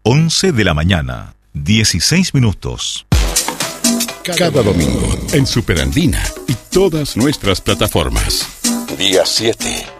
11 de la mañana, 16 minutos. Cada domingo en Superandina y todas nuestras plataformas. Día 7.